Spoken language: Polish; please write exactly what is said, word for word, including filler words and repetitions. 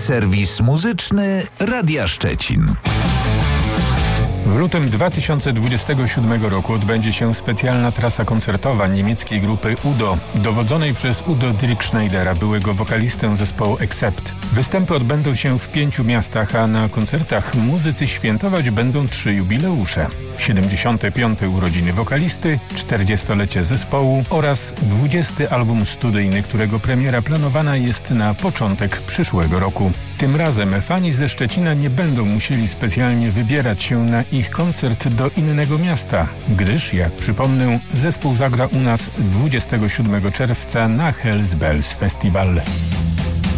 Serwis muzyczny Radia Szczecin. W lutym dwa tysiące dwudziestego siódmego roku odbędzie się specjalna trasa koncertowa niemieckiej grupy Udo, dowodzonej przez Udo Dirkschneidera, byłego wokalistę zespołu Accept. Występy odbędą się w pięciu miastach, a na koncertach muzycy świętować będą trzy jubileusze. siedemdziesiąte piąte urodziny wokalisty, czterdziestolecie zespołu oraz dwudziesty album studyjny, którego premiera planowana jest na początek przyszłego roku. Tym razem fani ze Szczecina nie będą musieli specjalnie wybierać się na ich koncert do innego miasta, gdyż, jak przypomnę, zespół zagra u nas dwudziestego siódmego czerwca na Hells Bells Festival.